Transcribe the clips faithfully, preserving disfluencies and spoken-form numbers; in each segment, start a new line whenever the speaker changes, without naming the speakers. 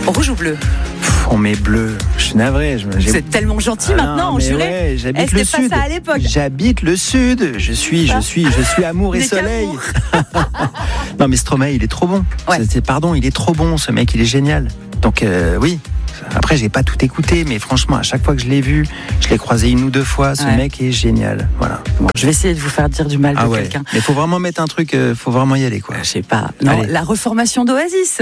Rouge ou bleu?
Pff, on met bleu. Je suis navré. Je,
Vous êtes tellement gentil ah maintenant, en juré.
Ouais, j'habite
Est-ce
le
que
sud.
Pas ça à l'époque.
J'habite le sud. Je suis, je suis, je suis amour et soleil. Non, mais Stromae, il est trop bon. Ouais. C'est, pardon, il est trop bon. Ce mec, il est génial. Donc euh, oui. Après, j'ai pas tout écouté, mais franchement, à chaque fois que je l'ai vu, je l'ai croisé une ou deux fois. Ce ouais. mec est génial. Voilà.
Bon, je vais essayer de vous faire dire du mal de
ah ouais.
quelqu'un.
Mais faut vraiment mettre un truc. Euh, faut vraiment y aller, quoi.
Je sais pas. Non, allez. La reformation d'Oasis.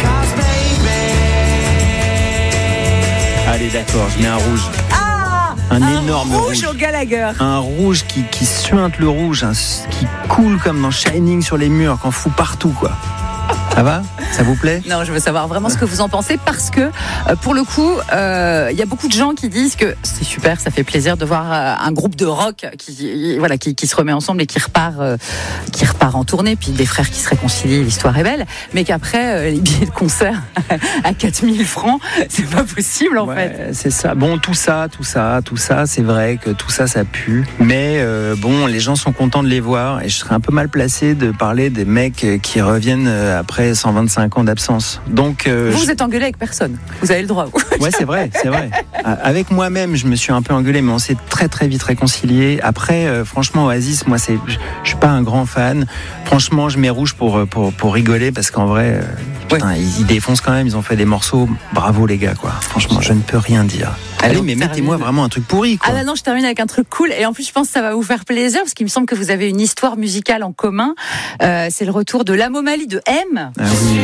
Allez, d'accord. Je mets un rouge.
Ah,
un,
un
énorme
rouge.
rouge
au Gallagher.
Un rouge qui, qui suinte le rouge, hein, qui coule comme dans Shining sur les murs, qu'on fout partout, quoi. Ça va ? Ça vous plaît ?
Non, je veux savoir vraiment ce que vous en pensez parce que, euh, pour le coup, il euh, y a beaucoup de gens qui disent que c'est super, ça fait plaisir de voir euh, un groupe de rock qui, voilà, qui, qui se remet ensemble et qui repart, euh, qui repart en tournée, puis des frères qui se réconcilient, l'histoire est belle, mais qu'après, euh, les billets de concert à quatre mille francs, c'est pas possible en
ouais,
fait.
C'est ça. Bon, tout ça, tout ça, tout ça, c'est vrai que tout ça, ça pue. Mais euh, bon, les gens sont contents de les voir et je serais un peu mal placé de parler des mecs qui reviennent après cent vingt-cinq ans d'absence. Donc, euh,
vous,
je...
vous êtes engueulé avec personne. Vous avez le droit.
Ouais, c'est vrai, c'est vrai. Avec moi-même, je me suis un peu engueulé, mais on s'est très très vite réconcilié. Après, euh, franchement, Oasis, moi, c'est, je, je suis pas un grand fan. Franchement, je mets rouge pour pour pour rigoler parce qu'en vrai, euh, putain, ouais. ils, ils défoncent quand même. Ils ont fait des morceaux. Bravo les gars, quoi. Franchement, je ne peux rien dire. Allez, Alors, mais mettez-moi vraiment un truc pourri, quoi.
Ah là non, je termine avec un truc cool. Et en plus, je pense que ça va vous faire plaisir parce qu'il me semble que vous avez une histoire musicale en commun. Euh, c'est le retour de l'Amomalie de M.
Ah oui.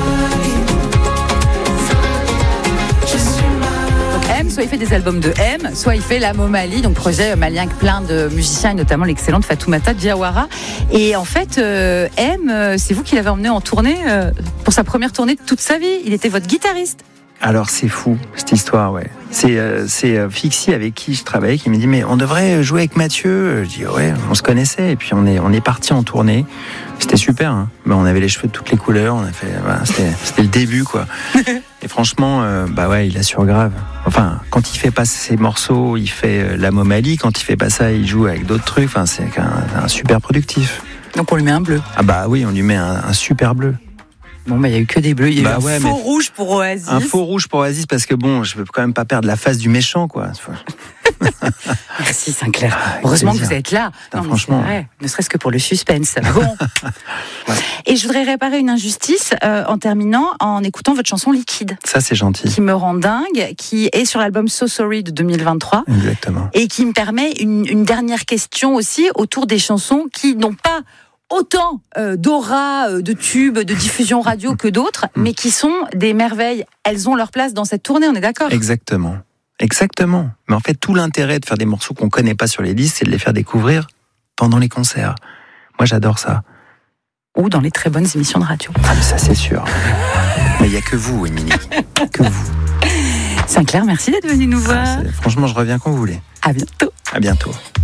M, soit il fait des albums de M, soit il fait l'Amomalie, donc projet malien avec plein de musiciens, et notamment l'excellente Fatoumata Diawara. Et en fait, euh, M, c'est vous qui l'avez emmené en tournée euh, pour sa première tournée de toute sa vie. Il était votre guitariste.
Alors c'est fou cette histoire, ouais. C'est euh, c'est euh, Fixie avec qui je travaillais qui me dit mais on devrait jouer avec Mathieu. Je dis ouais, on se connaissait et puis on est on est parti en tournée. C'était super. Hein. Ben, on avait les cheveux de toutes les couleurs. On a fait voilà, c'était c'était le début quoi. Et franchement euh, bah ouais il assure grave. Enfin quand il fait pas ses morceaux il fait euh, l'Amomalie. Quand il fait pas ça il joue avec d'autres trucs. Enfin c'est un, un super productif.
Donc on lui met un bleu.
Ah bah oui on lui met un, un super bleu.
Bon, bah, il n'y a eu que des bleus. Il y a
bah
eu
ouais,
un faux rouge pour Oasis.
Un faux rouge pour Oasis parce que bon, je veux quand même pas perdre la face du méchant, quoi.
Merci Sinclair. Ah, heureusement que vous êtes là.
Putain,
non,
franchement.
Vrai, ne serait-ce que pour le suspense. Bon. Ouais. Et je voudrais réparer une injustice euh, en terminant en écoutant votre chanson Liquide.
Ça, c'est gentil.
Qui me rend dingue, qui est sur l'album So Sorry de deux mille vingt-trois.
Exactement.
Et qui me permet une, une dernière question aussi autour des chansons qui n'ont pas autant euh, d'aura, euh, de tubes, de diffusion radio que d'autres, mmh. mais qui sont des merveilles. Elles ont leur place dans cette tournée, on est d'accord ?
Exactement. Exactement. Mais en fait, tout l'intérêt de faire des morceaux qu'on ne connaît pas sur les listes, c'est de les faire découvrir pendant les concerts. Moi, j'adore ça.
Ou dans les très bonnes émissions de radio.
Ah, mais ça, c'est sûr. Mais il n'y a que vous, Émilie. Que vous.
Sinclair, merci d'être venu nous voir.
Ah, franchement, je reviens quand vous voulez.
À bientôt.
À bientôt.